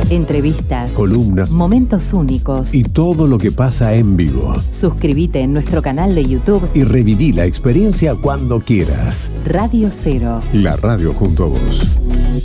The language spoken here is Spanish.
Entrevistas, columnas, momentos únicos y todo lo que pasa en vivo. Suscríbete en nuestro canal de YouTube Y reviví la experiencia cuando quieras. Radio Cero. La radio junto a vos.